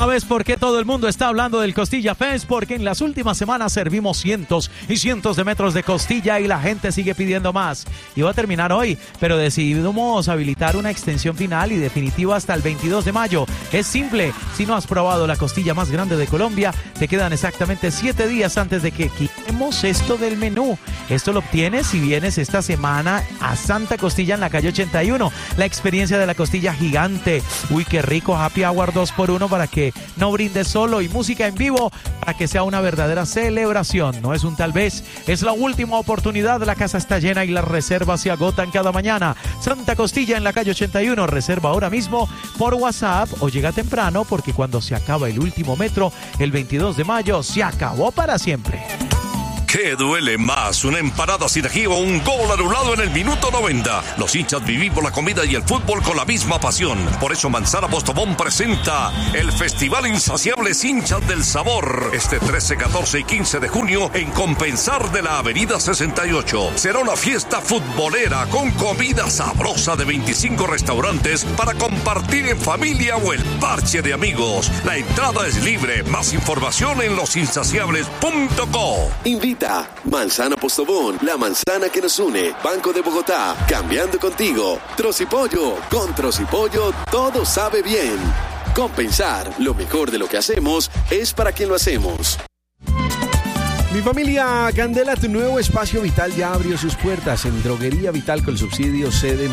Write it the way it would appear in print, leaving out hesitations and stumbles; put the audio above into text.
¿Sabes por qué todo el mundo está hablando del Costilla Fest? Porque en las últimas semanas servimos cientos y cientos de metros de costilla y la gente sigue pidiendo más. Iba a terminar hoy, pero decidimos habilitar una extensión final y definitiva hasta el 22 de mayo. Es simple, si no has probado la costilla más grande de Colombia, te quedan exactamente 7 días antes de que quitemos esto del menú. Esto lo obtienes si vienes esta semana a Santa Costilla en la calle 81. La experiencia de la costilla gigante. Uy, qué rico, happy hour 2x1 para que no brindes solo y música en vivo para que sea una verdadera celebración. No es un tal vez, es la última oportunidad. La casa está llena y las reservas se agotan cada mañana. Santa Costilla en la calle 81. Reserva ahora mismo por WhatsApp o llega temprano porque cuando se acaba el último metro, el 22 de mayo, se acabó para siempre. ¿Qué duele más? ¿Una empanada sin ají o un gol anulado en el minuto 90? Los hinchas vivimos la comida y el fútbol con la misma pasión. Por eso Manzana Postobón presenta el Festival Insaciables Hinchas del Sabor. Este 13, 14 y 15 de junio en Compensar de la Avenida 68. Será una fiesta futbolera con comida sabrosa de 25 restaurantes para compartir en familia o el parche de amigos. La entrada es libre. Más información en losinsaciables.co. Invita Manzana Postobón, la manzana que nos une. Banco de Bogotá, cambiando contigo. Trocipollo, con Trocipollo todo sabe bien. Compensar, lo mejor de lo que hacemos es para quien lo hacemos. Mi familia Candela, tu nuevo espacio vital ya abrió sus puertas en Droguería Vital con subsidio sede